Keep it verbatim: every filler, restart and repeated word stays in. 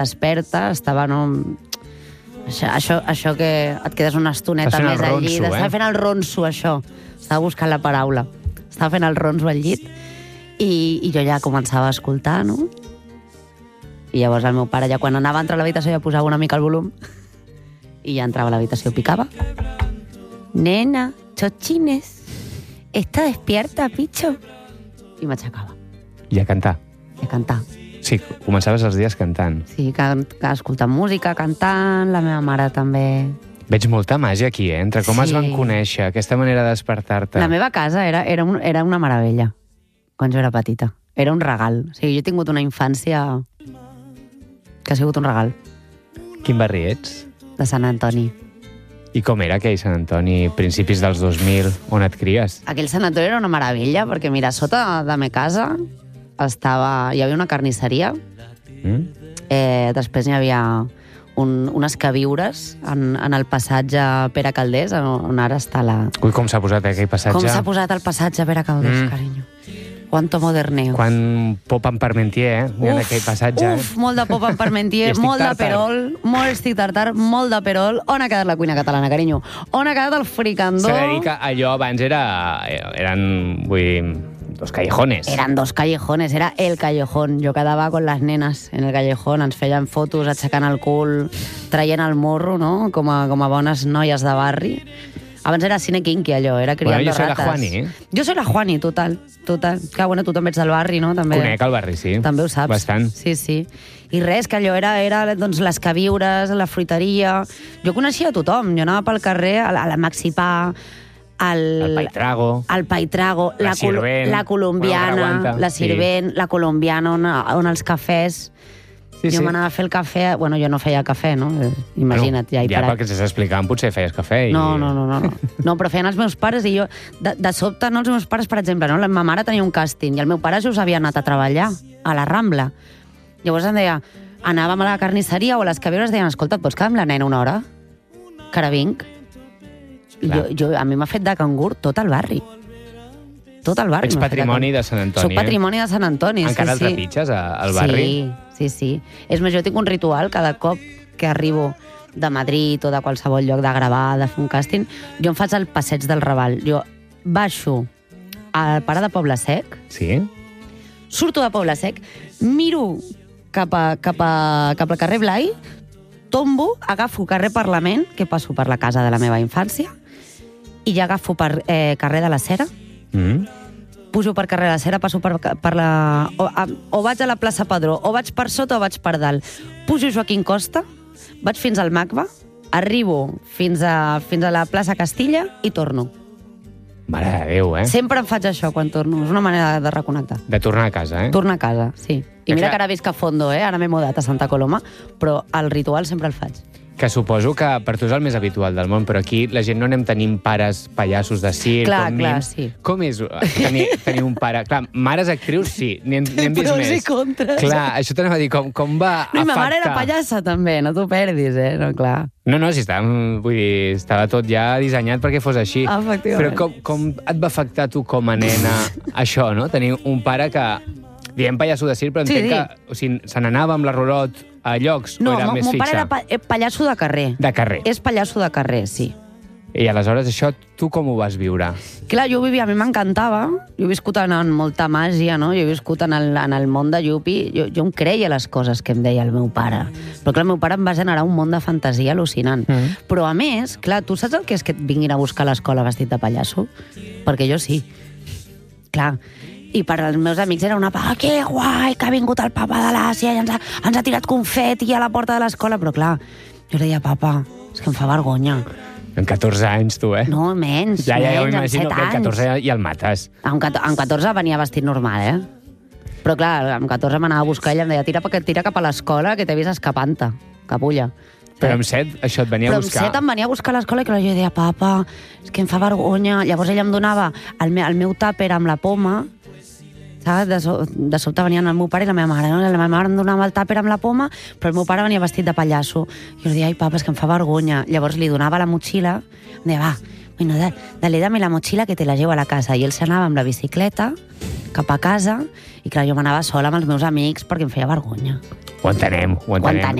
desperta, estava, no... Això, això, això que et quedes una estoneta Estàs fent més el al llit. ronso, eh? Estava fent el ronso, això. Estava buscant la paraula. Estava fent el ronso al llit i, i jo ja començava a escoltar, no? I llavors el meu pare, ja quan anava a entrar a l'habitació, ja posava una mica el volum i ja entrava a l'habitació, picava. Nena, chochines, ¿está despierta, picho? I m'aixecava. I a cantar. I a cantar. Sí, començaves els dies cantant. Sí, can, escoltant música, cantant, la meva mare també. Veig molta màgia aquí, eh? Entre com Sí. es van conèixer, aquesta manera de despertar-te. La meva casa era, era, un, era una meravella, quan jo era petita. Era un regal. O sigui, jo he tingut una infància que ha sigut un regal. Quin barri ets? De Sant Antoni. I com era aquell Sant Antoni, principis dels dos mil, on et cries? Aquell Sant Antoni era una meravella, perquè, mira, sota de ma casa estava, hi havia una carnisseria, Mm? eh, després hi havia un, unes queviures en, en el passatge Pere Calders, on ara està la... Ui, com s'ha posat aquell passatge. Com s'ha posat el passatge Pere Calders, Mm. carinyo. Quanto moderneo. Quan pop en Parmentier, eh? Hi ha aquell passatge. Uf, molt de pop en Parmentier, I estic molt de tartar. perol, molt estic tartar, molt de perol. On ha quedat la cuina catalana, carinyo? On ha quedat el fricandó? S'ha de dir que allò abans era... eren, vull dir, dos callejones. Eran dos callejones, era el callejón. Jo quedava con les nenes en el callejón, ens feien fotos aixecant el cul, traient el morro, no?, com a, com a bones noies de barri. Abans era cine kinky, allò, era criando Bueno, jo soy la rates. Juani, eh? Jo soy la Juani, total, total. Que, bueno, tu també ets del barri, no? També. Conec el barri, sí. També ho saps. Bastant. Sí, sí. I res, que allò era, era doncs, les queviures, la fruiteria... Jo coneixia a tothom. Jo anava pel carrer, a la, a la Maxipà, al... El Paitrago. El Paitrago, La la, col Sirvent. la colombiana, Bueno, encara aguanta, la sí. Sirvent, la colombiana, on, on els cafès... Sí, jo sí. m'anava a fer el cafè... Bueno, jo no feia cafè, no? Eh, Imagina't, ja hi Ja parat. pel que estàs explicant, potser feies cafè. I... No, no, no, no, no. No, però feien els meus pares i jo... De, de sobte, no els meus pares, per exemple, no? La meva mare tenia un càsting i el meu pare just havia anat a treballar a la Rambla. Llavors em deia... Anàvem a la carnisseria o a les queviures deien, escolta, et pots quedar amb la nena una hora? Que ara vinc. I jo, jo, a mi m'ha fet de cangur tot el barri. Tot el barri. Ets m'ha fet patrimoni cangur. de Sant Antoni, Soc patrimoni de Sant Antoni, Encara sí, el sí. trepitges a- al barri? Sí, sí, sí. És més, jo tinc un ritual cada cop que arribo de Madrid o de qualsevol lloc de gravar, de fer un càsting, jo em faig el passeig del Raval. Jo baixo al Pare de Poble Sec, Sí? surto de Poble Sec, miro cap, a, cap, a, cap al carrer Blai, tombo, agafo carrer Parlament, que passo per la casa de la meva infància, i ja agafo per eh, carrer de la Cera, Mm. pujo per carrer de la Cera, passo per, per la... O, a, o vaig a la plaça Padró, o vaig per sota o vaig per dalt. Pujo Joaquim Costa, vaig fins al Macba, arribo fins a, fins a la plaça Castilla i torno. Mare de Déu, eh? Sempre em faig això quan torno. És una manera de reconnectar. De tornar a casa, eh? Tornar a casa, sí. I Que mira clar- que ara visc a Fondo, eh? Ara m'he mudat a Santa Coloma, però el ritual sempre el faig. Que suposo que per tu és el més habitual del món, però aquí la gent no anem tenint pares pallassos de circ, Clar, com clar, mims. sí. Com és tenir, tenir un pare? Clar, mares actrius, sí, n'hem n'hem vist Pros més. i contres. Clar, això t'anava a dir, com, com va No, i ma afectar... mare era pallassa, també, no t'ho perdis, eh? No, clar. No, no, si estava, vull dir, estava tot ja dissenyat perquè fos així. Efectivament. Però com, com et va afectar tu com a nena això, no? Tenir un pare que, diem pallasso de circ, però Sí, entenc sí. que o sigui, se n'anava amb la Rorot a llocs No, o era mo- més mon fixa? pare era pa eh, pallasso de carrer. De carrer. És pallasso de carrer, sí. I aleshores això, tu com ho vas viure? Clar, jo vivia, a mi m'encantava. Jo he viscut en, en molta màgia, no? Jo he viscut en el, en el món de Yupi. Jo, jo em creia les coses que em deia el meu pare. Però clar, el meu pare em va generar un món de fantasia al·lucinant. Mm. Però a més, clar, tu saps el que és que et vinguin a buscar a l'escola vestit de pallasso? Perquè jo sí. Clar. I per als meus amics era una... Ah, que guai, que ha vingut el papa de l'Àsia i ens ha, ens ha tirat confeti a la porta de l'escola. Però clar, jo deia, papa, és que em fa vergonya. En catorze anys, tu, eh? No, menys, ja, ja, ja menys, amb m'imagino set que en anys. catorze i el mates. Amb catorze, amb catorze venia vestit normal, eh? Però clar, amb catorze m'anava a buscar i ella em deia, tira, tira cap a l'escola que t'he vist escapant-te, capulla. Però amb set això et venia Però a buscar. amb set em venia a buscar a l'escola i clar, jo deia, papa, és que em fa vergonya. Llavors ella em donava el, me, el meu tàper amb la poma, saps? De, so, de sobte venien el meu pare i la meva mare. No? La meva mare em donava el tàper amb la poma, però el meu pare venia vestit de pallasso. I jo deia, ai, papa, és que em fa vergonya. Llavors li donava la motxilla, em deia, va, bueno, da, dale, dame la mochila que te la llevo a la casa. I ell s'anava amb la bicicleta cap a casa i clar, jo m'anava sola amb els meus amics perquè em feia vergonya. Ho entenem, ho entenem. Ho entenem.